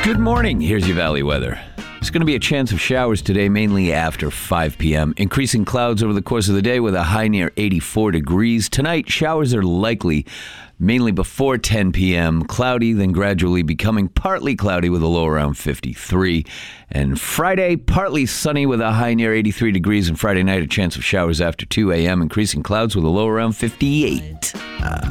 Good morning. Here's your valley weather. There's going to be a chance of showers today, mainly after 5 p.m. Increasing clouds over the course of the day with a high near 84 degrees. Tonight, showers are likely, mainly before 10 p.m. Cloudy, then gradually becoming partly cloudy with a low around 53. And Friday, partly sunny with a high near 83 degrees. And Friday night, a chance of showers after 2 a.m. Increasing clouds with a low around 58.